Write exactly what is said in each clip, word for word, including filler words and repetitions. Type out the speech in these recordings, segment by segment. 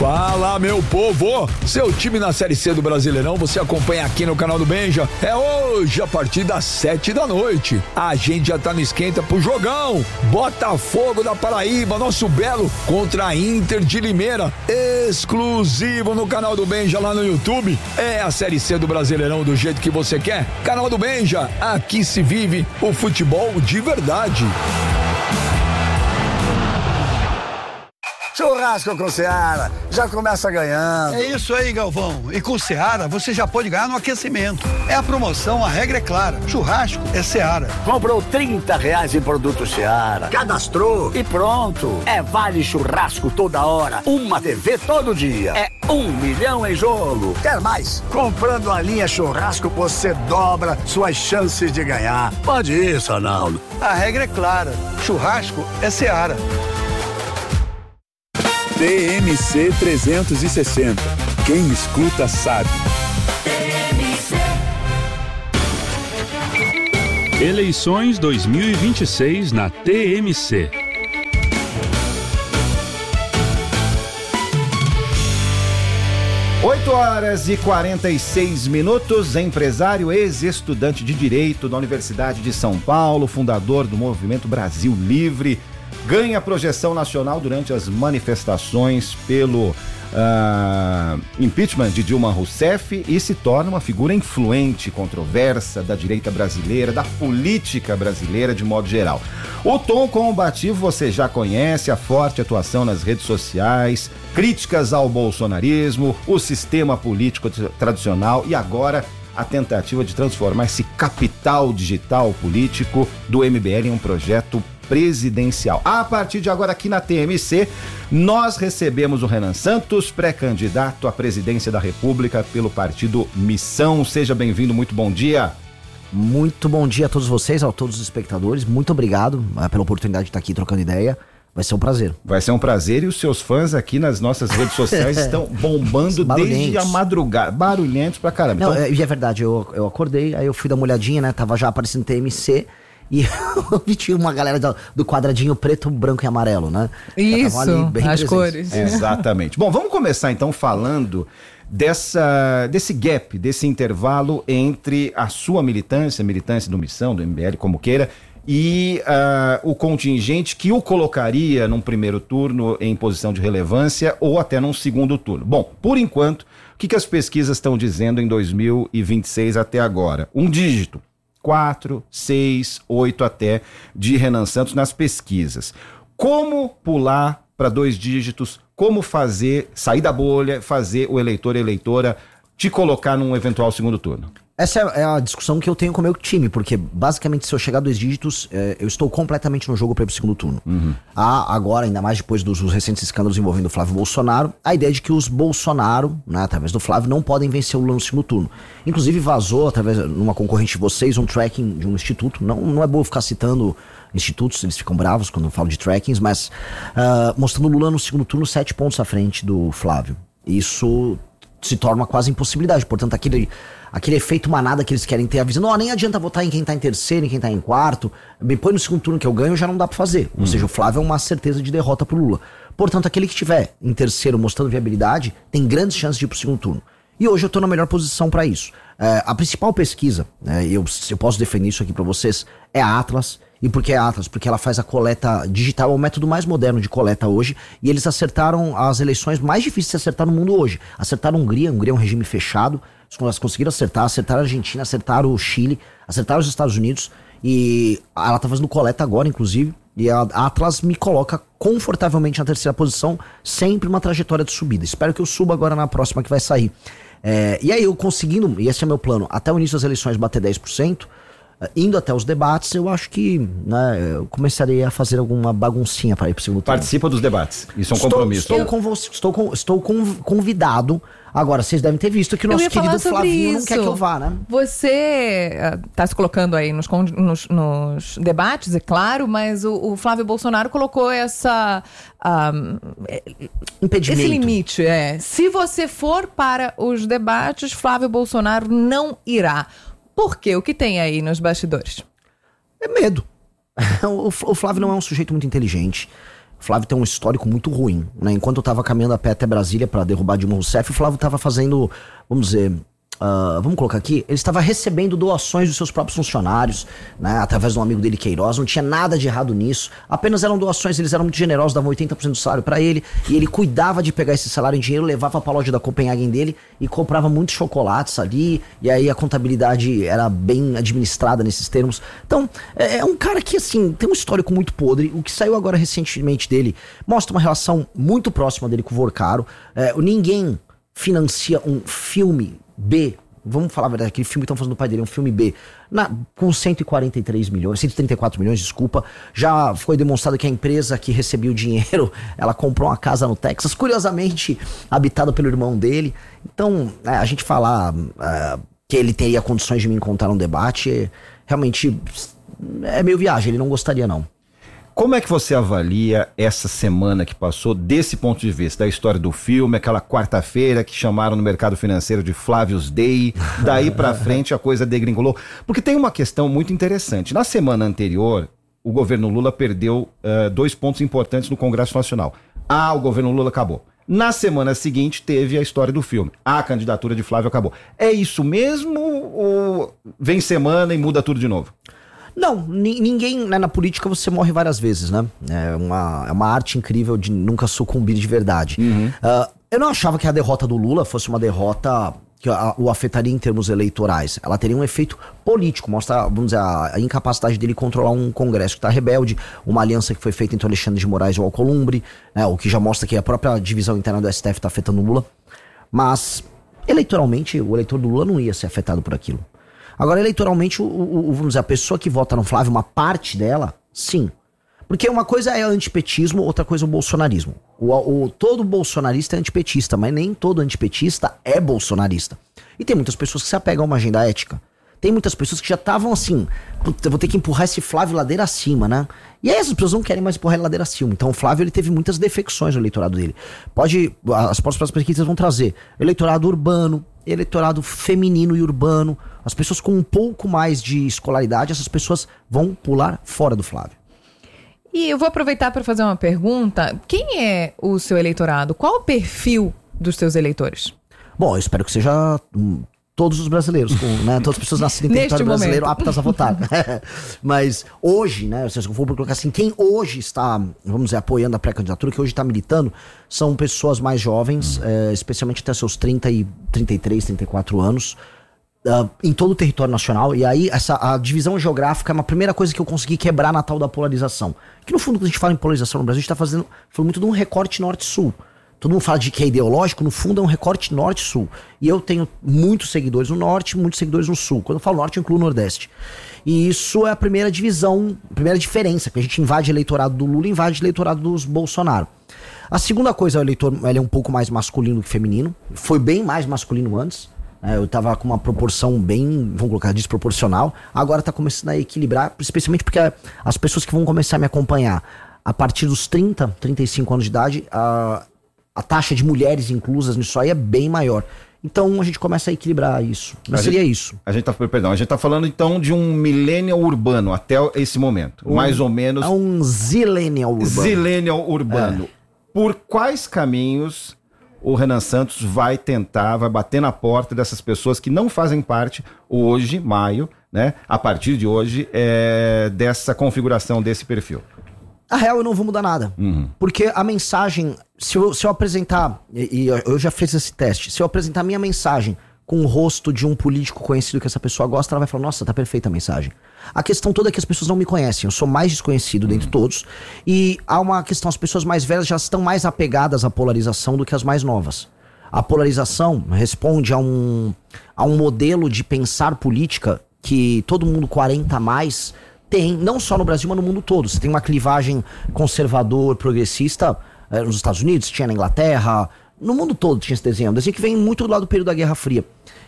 Fala, meu povo! Seu time na Série C do Brasileirão você acompanha aqui no canal do Benja. É hoje, a partir das sete da noite. A gente já tá no esquenta pro jogão. Botafogo da Paraíba, nosso belo, contra a Inter de Limeira. Exclusivo no canal do Benja lá no YouTube. É a Série C do Brasileirão do jeito que você quer. Canal do Benja, aqui se vive o futebol de verdade. Churrasco com Seara, já começa ganhando. É isso aí, Galvão. E com Seara, você já pode ganhar no aquecimento. É a promoção, a regra é clara. Churrasco é Seara. Comprou trinta reais em produto Seara, cadastrou e pronto. É vale churrasco toda hora, uma T V todo dia. É um milhão em jogo. Quer mais? Comprando a linha churrasco, você dobra suas chances de ganhar. Pode ir, Sonaldo. A regra é clara. Churrasco é Seara. T M C trezentos e sessenta. Quem escuta sabe. Eleições dois mil e vinte e seis na T M C. oito horas e quarenta e seis minutos, empresário, ex-estudante de Direito da Universidade de São Paulo, fundador do Movimento Brasil Livre, ganha projeção nacional durante as manifestações pelo uh, impeachment de Dilma Rousseff e se torna uma figura influente, controversa da direita brasileira, da política brasileira de modo geral. O tom combativo você já conhece, a forte atuação nas redes sociais, críticas ao bolsonarismo, o sistema político tradicional e agora a tentativa de transformar esse capital digital político do M B L em um projeto presidencial. A partir de agora aqui na T M C, nós recebemos o Renan Santos, pré-candidato à presidência da República pelo partido Missão. Seja bem-vindo, muito bom dia. Muito bom dia a todos vocês, a todos os espectadores. Muito obrigado uh, pela oportunidade de estar aqui trocando ideia. Vai ser um prazer. Vai ser um prazer e os seus fãs aqui nas nossas redes sociais estão bombando desde a madrugada. Barulhentos pra caramba. Não, então... é, é verdade, eu, eu acordei, aí eu fui dar uma olhadinha, né? Tava já aparecendo T M C. E eu vi tinha uma galera do, do quadradinho preto, branco e amarelo, né? Isso, as cores. Exatamente. Bom, vamos começar então falando dessa, desse gap, desse intervalo entre a sua militância, militância do Missão, do M B L, como queira, e uh, o contingente que o colocaria num primeiro turno em posição de relevância ou até num segundo turno. Bom, por enquanto, o que, que as pesquisas estão dizendo em dois mil e vinte e seis até agora? Um dígito. Quatro, seis, oito até de Renan Santos nas pesquisas. Como pular para dois dígitos? Como fazer, sair da bolha, fazer o eleitor e eleitora te colocar num eventual segundo turno? Essa é a discussão que eu tenho com o meu time, porque basicamente se eu chegar a dois dígitos, é, eu estou completamente no jogo para ir pro segundo turno. Uhum. Há agora, ainda mais depois dos, dos recentes escândalos envolvendo o Flávio Bolsonaro, a ideia de que os Bolsonaro, né, através do Flávio, não podem vencer o Lula no segundo turno. Inclusive vazou, através numa concorrente de vocês, um tracking de um instituto. Não, não é bom ficar citando institutos, eles ficam bravos quando eu falo de trackings, mas uh, mostrando o Lula no segundo turno sete pontos à frente do Flávio. Isso se torna uma quase impossibilidade, portanto aquele... Aquele efeito manada que eles querem ter, avisando, ó, oh, nem adianta votar em quem tá em terceiro, em quem tá em quarto, me põe no segundo turno que eu ganho, já não dá pra fazer. Ou hum. seja, o Flávio é uma certeza de derrota pro Lula. Portanto, aquele que estiver em terceiro mostrando viabilidade, tem grandes chances de ir pro segundo turno. E hoje eu tô na melhor posição pra isso. É, a principal pesquisa, né, eu, eu posso defender isso aqui pra vocês, é a Atlas. E por que a Atlas? Porque ela faz a coleta digital, é o método mais moderno de coleta hoje, e eles acertaram as eleições mais difíceis de acertar no mundo hoje. Acertaram a Hungria, a Hungria é um regime fechado, elas conseguiram acertar, acertaram a Argentina, acertaram o Chile, acertaram os Estados Unidos, e ela tá fazendo coleta agora, inclusive, e a Atlas me coloca confortavelmente na terceira posição, sempre uma trajetória de subida. Espero que eu suba agora na próxima que vai sair. É, e aí eu conseguindo, e esse é meu plano, até o início das eleições bater dez por cento, indo até os debates, eu acho que, né, eu começarei a fazer alguma baguncinha para ir pro segundo turno. Participa dos debates, isso é um estou, compromisso. Estou, com você, estou, com, estou convidado. Agora, vocês devem ter visto que o nosso querido Flavinho não quer que eu vá, né? Você está se colocando aí nos, nos, nos debates, é claro, mas o, o Flávio Bolsonaro colocou essa... Um, impedimento. Esse limite, é. Se você for para os debates, Flávio Bolsonaro não irá. Por quê? O que tem aí nos bastidores? É medo. O, o Flávio não é um sujeito muito inteligente. O Flávio tem um histórico muito ruim, né? Enquanto eu tava caminhando a pé até Brasília para derrubar Dilma Rousseff, o Flávio tava fazendo, vamos dizer... Uh, vamos colocar aqui, ele estava recebendo doações dos seus próprios funcionários, né, através de um amigo dele, Queiroz, não tinha nada de errado nisso, apenas eram doações, eles eram muito generosos, davam oitenta por cento do salário para ele, e ele cuidava de pegar esse salário em dinheiro, levava para a loja da Copenhagen dele e comprava muitos chocolates ali, e aí a contabilidade era bem administrada nesses termos. Então, é, é um cara que, assim, tem um histórico muito podre. O que saiu agora recentemente dele mostra uma relação muito próxima dele com o Vorcaro. É, ninguém financia um filme B, vamos falar a verdade, aquele filme que estão fazendo do pai dele, é um filme B, na, com cento e quarenta e três milhões, cento e trinta e quatro milhões, desculpa, já foi demonstrado que a empresa que recebia o dinheiro, ela comprou uma casa no Texas, curiosamente habitada pelo irmão dele. Então, é, a gente falar é, que ele teria condições de me encontrar num debate, é, realmente é meio viagem, ele não gostaria não. Como é que você avalia essa semana que passou desse ponto de vista, da história do filme, aquela quarta-feira que chamaram no mercado financeiro de Flávio's Day, daí pra frente a coisa degringolou? Porque tem uma questão muito interessante. Na semana anterior, o governo Lula perdeu uh, dois pontos importantes no Congresso Nacional. Ah, o governo Lula acabou. Na semana seguinte teve a história do filme. A candidatura de Flávio acabou. É isso mesmo ou vem semana e muda tudo de novo? Não, ninguém, né, na política você morre várias vezes, né? É uma, é uma arte incrível de nunca sucumbir de verdade. Uhum. Uh, eu não achava que a derrota do Lula fosse uma derrota que a, o afetaria em termos eleitorais. Ela teria um efeito político, mostra, vamos dizer, a, a incapacidade dele controlar um Congresso que está rebelde, uma aliança que foi feita entre Alexandre de Moraes e o Alcolumbre, né, o que já mostra que a própria divisão interna do S T F está afetando o Lula. Mas, eleitoralmente, o eleitor do Lula não ia ser afetado por aquilo. Agora, eleitoralmente, o, o, o, vamos dizer, a pessoa que vota no Flávio, uma parte dela, sim. Porque uma coisa é antipetismo, outra coisa é o bolsonarismo. O, o, todo bolsonarista é antipetista, mas nem todo antipetista é bolsonarista. E tem muitas pessoas que se apegam a uma agenda ética. Tem muitas pessoas que já estavam assim, eu vou ter que empurrar esse Flávio ladeira acima, né? E aí essas pessoas não querem mais empurrar ele ladeira acima. Então o Flávio, ele teve muitas defecções no eleitorado dele. Pode, as próximas pesquisas vão trazer eleitorado urbano, eleitorado feminino e urbano. As pessoas com um pouco mais de escolaridade, essas pessoas vão pular fora do Flávio. E eu vou aproveitar para fazer uma pergunta. Quem é o seu eleitorado? Qual o perfil dos seus eleitores? Bom, eu espero que seja hum, todos os brasileiros, com, né, todas as pessoas nascidas em território brasileiro aptas a votar. Mas hoje, né, se eu for colocar assim, quem hoje está, vamos dizer, apoiando a pré-candidatura, que hoje está militando, são pessoas mais jovens, hum. é, especialmente até seus trinta e trinta e três, trinta e quatro anos, Uh, em todo o território nacional. E aí essa, a divisão geográfica é uma primeira coisa que eu consegui quebrar na tal da polarização. Que no fundo, quando a gente fala em polarização no Brasil, a gente está fazendo falando muito de um recorte norte-sul. Todo mundo fala de que é ideológico, no fundo é um recorte norte-sul. E eu tenho muitos seguidores no norte, muitos seguidores no sul. Quando eu falo norte, eu incluo o nordeste. E isso é a primeira divisão, a primeira diferença, que a gente invade o eleitorado do Lula e invade o eleitorado dos Bolsonaro. A segunda coisa, o eleitor ele é um pouco mais masculino que feminino. Foi bem mais masculino antes. Eu tava com uma proporção bem, vamos colocar, desproporcional. Agora tá começando a equilibrar, especialmente porque as pessoas que vão começar a me acompanhar a partir dos trinta, trinta e cinco anos de idade, a, a taxa de mulheres inclusas nisso aí é bem maior. Então a gente começa a equilibrar isso. Mas a seria gente, isso. A gente tá, perdão, a gente tá falando então de um millennial urbano até esse momento. Um, mais ou menos. É um zillennial urbano. Zillennial urbano. É. Por quais caminhos o Renan Santos vai tentar, vai bater na porta dessas pessoas que não fazem parte hoje, maio, né? A partir de hoje, é, dessa configuração desse perfil? A real, eu não vou mudar nada. Uhum. Porque a mensagem, se eu, se eu apresentar, e, e eu já fiz esse teste, se eu apresentar a minha mensagem com o rosto de um político conhecido que essa pessoa gosta, ela vai falar, nossa, tá perfeita a mensagem. A questão toda é que as pessoas não me conhecem, eu sou mais desconhecido dentre uhum. todos, e há uma questão, as pessoas mais velhas já estão mais apegadas à polarização do que as mais novas. A polarização responde a um, a um modelo de pensar política que todo mundo quarenta a mais tem, não só no Brasil, mas no mundo todo. Você tem uma clivagem conservador, progressista, eh, nos Estados Unidos, tinha na Inglaterra, no mundo todo tinha esse desenho, um desenho que vem muito do lado do período da Guerra Fria.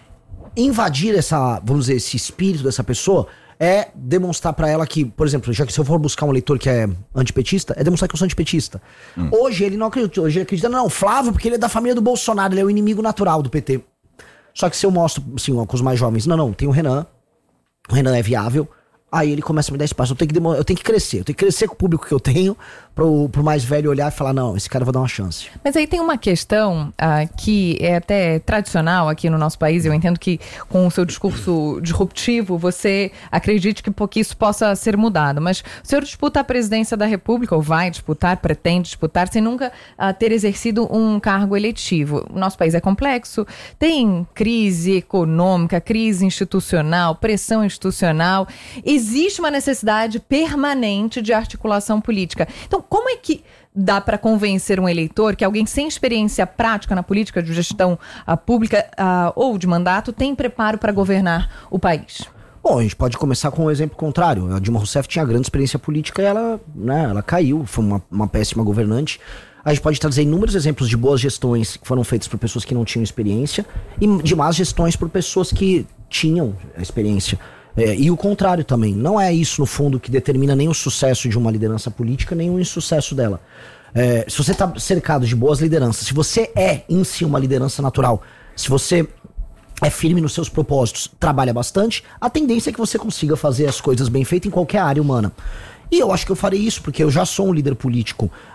Invadir essa, vamos dizer, esse espírito dessa pessoa é demonstrar pra ela que, por exemplo, já que se eu for buscar um eleitor que é antipetista, é demonstrar que eu sou antipetista. Hum. Hoje ele não acredita, hoje ele acredita, não, Flávio, porque ele é da família do Bolsonaro, ele é o inimigo natural do P T. Só que se eu mostro, assim, com os mais jovens, não, não, tem o Renan, o Renan é viável, Aí ele começa a me dar espaço. Eu tenho que, demor- eu tenho que crescer. Eu tenho que crescer com o público que eu tenho pro, pro mais velho olhar e falar, não, esse cara eu vou dar uma chance. Mas aí tem uma questão ah, que é até tradicional aqui no nosso país. Eu entendo que com o seu discurso disruptivo você acredite que, que isso possa ser mudado. Mas o senhor disputa a presidência da República, ou vai disputar, pretende disputar, sem nunca ah, ter exercido um cargo eletivo. O nosso país é complexo, tem crise econômica, crise institucional, pressão institucional. Existe uma necessidade permanente de articulação política. Então, como é que dá para convencer um eleitor que alguém sem experiência prática na política de gestão uh, pública uh, ou de mandato tem preparo para governar o país? Bom, a gente pode começar com um exemplo contrário. A Dilma Rousseff tinha grande experiência política e ela, né, ela caiu, foi uma, uma péssima governante. A gente pode trazer inúmeros exemplos de boas gestões que foram feitas por pessoas que não tinham experiência e de más gestões por pessoas que tinham experiência. É, e o contrário também. Não é isso, no fundo, que determina nem o sucesso de uma liderança política, nem o insucesso dela. É, se você está cercado de boas lideranças, se você é em si uma liderança natural, se você é firme nos seus propósitos, trabalha bastante, a tendência é que você consiga fazer as coisas bem feitas em qualquer área humana. E eu acho que eu farei isso, porque eu já sou um líder político